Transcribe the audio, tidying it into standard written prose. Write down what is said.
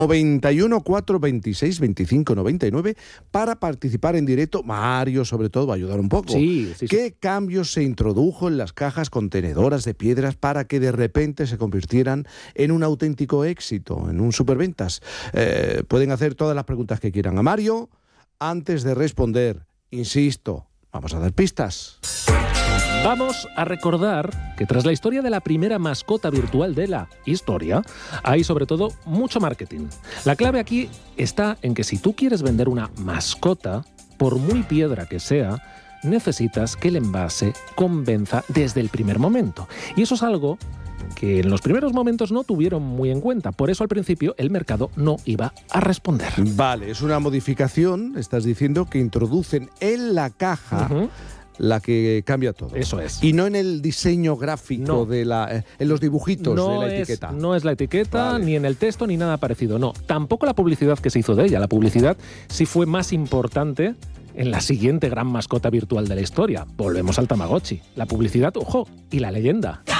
91 426 25 99 para participar en directo. Mario, sobre todo, va a ayudar un poco. Sí. ¿Qué cambios se introdujo en las cajas contenedoras de piedras para que de repente se convirtieran en un auténtico éxito, en un superventas? Pueden hacer todas las preguntas que quieran a Mario. Antes de responder, insisto, vamos a dar pistas. Vamos a recordar que tras la historia de la primera mascota virtual de la historia, hay sobre todo mucho marketing. La clave aquí está en que si tú quieres vender una mascota, por muy piedra que sea, necesitas que el envase convenza desde el primer momento. Y eso es algo que en los primeros momentos no tuvieron muy en cuenta. Por eso al principio el mercado no iba a responder. Vale, es una modificación, estás diciendo, que introducen en la caja la que cambia todo. Eso es. Y no en el diseño gráfico, en los dibujitos de la etiqueta. No es la etiqueta, ni en el texto, ni nada parecido. No, tampoco la publicidad que se hizo de ella. La publicidad sí fue más importante en la siguiente gran mascota virtual de la historia. Volvemos al Tamagotchi. La publicidad, ojo, y la leyenda.